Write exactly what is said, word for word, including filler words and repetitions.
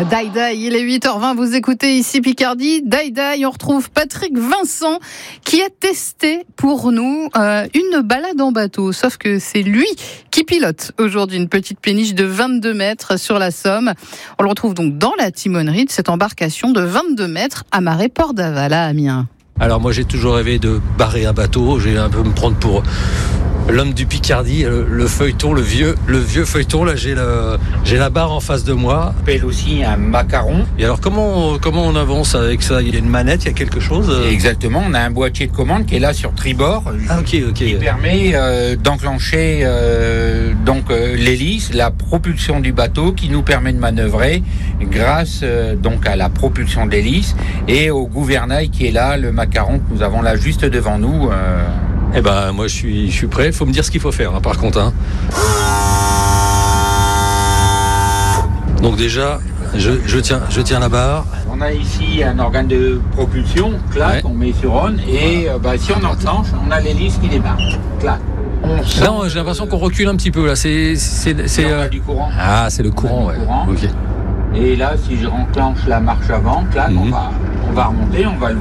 Die Die, il est huit heures vingt, vous écoutez ici Picardie. Die Die, on retrouve Patrick Vincent qui a testé pour nous euh, une balade en bateau. Sauf que c'est lui qui pilote aujourd'hui une petite péniche de vingt-deux mètres sur la Somme. On le retrouve donc dans la timonerie de cette embarcation de vingt-deux mètres amarrée Port d'Aval à Amiens. Alors moi j'ai toujours rêvé de barrer un bateau, j'ai un peu me prendre pour l'homme du Picardie, le, le feuilleton, le vieux, le vieux feuilleton. Là j'ai, le, j'ai la barre en face de moi. On appelle aussi un macaron. Et alors comment, comment on avance avec ça? Il y a une manette, il y a quelque chose? Exactement, on a un boîtier de commande qui est là sur tribord. Ah ok, ok. Qui permet euh, d'enclencher euh, donc euh, l'hélice, la propulsion du bateau, qui nous permet de manœuvrer grâce euh, donc à la propulsion de l'hélice et au gouvernail qui est là, le macaron que nous avons là juste devant nous. Euh... Eh ben moi je suis, je suis prêt, il faut me dire ce qu'il faut faire hein, par contre. Hein. Donc déjà, je, je, tiens, je tiens la barre. On a ici un organe de propulsion, clac, ouais. On met sur on et euh, bah, si on enclenche, on a l'hélice qui démarre, clac. Là, j'ai l'impression qu'on recule un petit peu là. C'est, c'est, c'est, euh... du courant. Ah, c'est le courant, ouais. Courant. Okay. Et là, si je enclenche la marche avant, clac, mm-hmm. on va, on va remonter, on va le